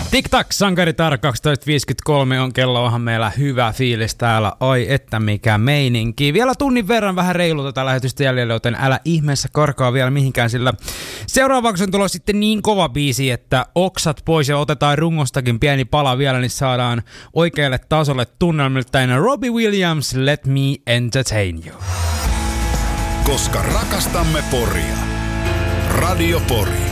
Tik-tak, Sankaritar 12.53 on kello, onhan meillä hyvä fiilis täällä. Ai että mikä meininki. Vielä tunnin verran vähän reilu tätä lähetystä jäljellä, joten älä ihmeessä karkaa vielä mihinkään, sillä seuraavaksi on tulossa sitten niin kova biisi, että oksat pois ja otetaan rungostakin pieni pala vielä, niin saadaan oikealle tasolle tunnelmiltaan Robbie Williams, Let Me Entertain You. Koska rakastamme Poria. Radio Pori.